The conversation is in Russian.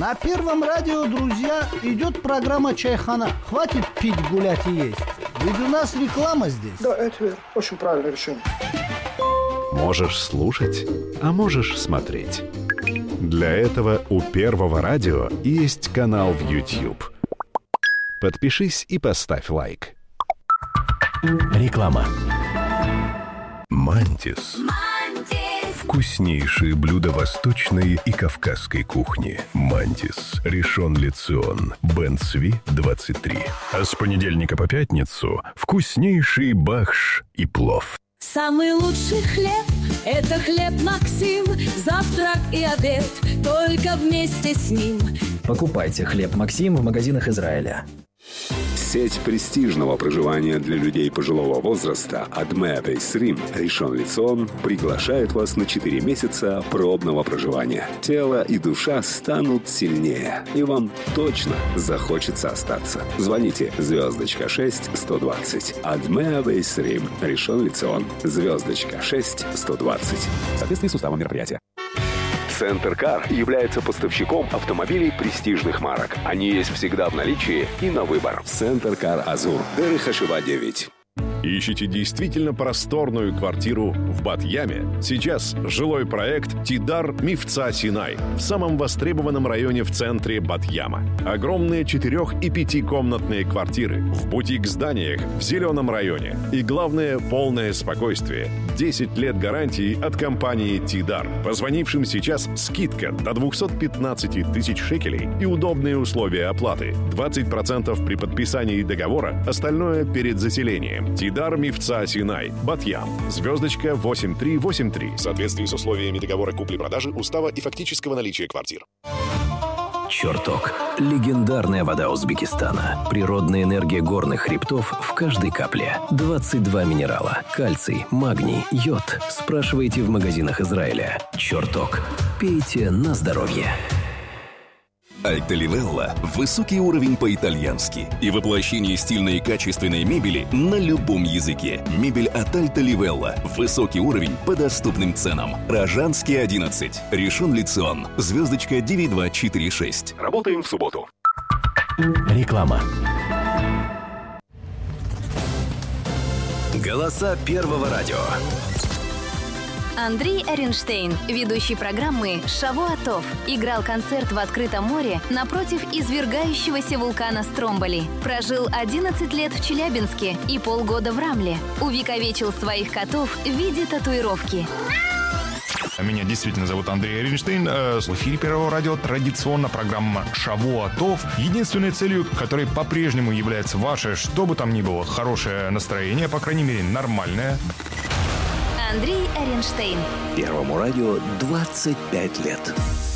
На Первом радио, друзья, идет программа «Чайхана». Хватит пить, гулять и есть. Ведь у нас реклама здесь. Да, это очень правильное решение. Можешь слушать, а можешь смотреть. Для этого у Первого радио есть канал в YouTube. Подпишись и поставь лайк. Реклама. «Мантис». Вкуснейшие блюда восточной и кавказской кухни. «Мантис». Ришон Ле Цион. Бен Цви, 23. А с понедельника по пятницу вкуснейший бахш и плов. Самый лучший хлеб – это хлеб Максим. Завтрак и обед только вместе с ним. Покупайте хлеб Максим в магазинах Израиля. Сеть престижного проживания для людей пожилого возраста Адме Бейсрим Ришон Ле Цион приглашает вас на 4 месяца пробного проживания. Тело и душа станут сильнее, и вам точно захочется остаться. Звоните *6-120. Адме Бейсрим Ришон Ле Цион. *6-120. В соответствии с уставом мероприятия. Центр Кар является поставщиком автомобилей престижных марок. Они есть всегда в наличии и на выбор. Центр Кар Азур. Дерих Хашива 9. Ищете действительно просторную квартиру в Бат-Яме? Сейчас жилой проект «Тидар Мифца Синай» в самом востребованном районе в центре Бат-Яма. Огромные 4- и 5-комнатные квартиры в бутик-зданиях в зеленом районе. И главное, полное спокойствие. 10 лет гарантии от компании «Тидар». Позвонившим сейчас скидка до 215 тысяч шекелей и удобные условия оплаты. 20% при подписании договора, остальное перед заселением. «Тидар Мифца Синай», Бат-Ям, звездочка 8383. В соответствии с условиями договора купли-продажи, устава и фактического наличия квартир. Чертог. Легендарная вода Узбекистана. Природная энергия горных хребтов в каждой капле. 22 минерала. Кальций, магний, йод. Спрашивайте в магазинах Израиля. Чертог. Пейте на здоровье. Альта Ливелла – высокий уровень по-итальянски и воплощение стильной и качественной мебели на любом языке. Мебель от Альта Ливелла. Высокий уровень по доступным ценам. Рожанский 11. Ришон Ле Цион. Звездочка 9246. Работаем в субботу. Реклама. Голоса Первого радио. Андрей Эренштейн, ведущий программы «Шавуа Тов», играл концерт в открытом море напротив извергающегося вулкана Стромболи. Прожил 11 лет в Челябинске и полгода в Рамле. Увековечил своих котов в виде татуировки. Меня действительно зовут Андрей Эренштейн. В эфире Первого радио традиционно программа «Шавуа Тов», единственной целью которой по-прежнему является ваше, что бы там ни было, хорошее настроение, по крайней мере, нормальное. Андрей Эренштейн. Первому радио 25 лет.